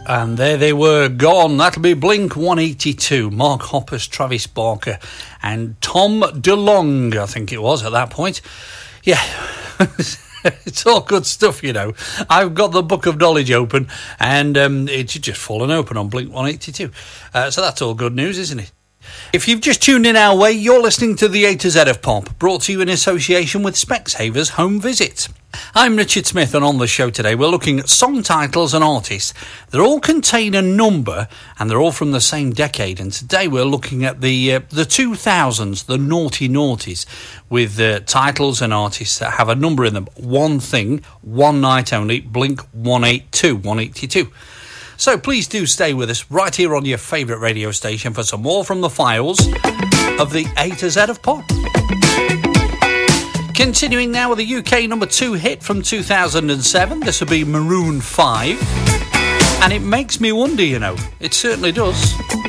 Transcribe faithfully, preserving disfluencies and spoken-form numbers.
And there they were, gone. That'll be Blink one eighty-two, Mark Hoppus, Travis Barker, and Tom DeLonge, I think it was at that point. Yeah, it's all good stuff, you know. I've got the book of knowledge open, and um, it's just fallen open on Blink one eighty-two. Uh, so that's all good news, isn't it? If you've just tuned in our way, you're listening to the A to Z of Pop, brought to you in association with Specsavers Home Visit. I'm Richard Smith, and on the show today we're looking at song titles and artists that all contain a number, and they're all from the same decade. And today we're looking at the uh, the two thousands, the naughty noughties, with uh, titles and artists that have a number in them. One thing, one night only, Blink one eighty-two, one eighty-two. So please do stay with us right here on your favourite radio station for some more from the files of the A to Z of Pop. Continuing now with a U K number two hit from two thousand seven. This will be Maroon five. And it makes me wonder, you know. It certainly does.